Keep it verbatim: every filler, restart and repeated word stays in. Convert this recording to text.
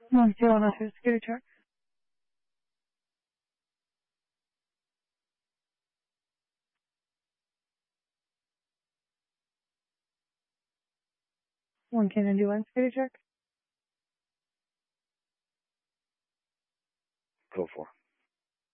One two one oh two security check. One Kennedy one security check. Go for it.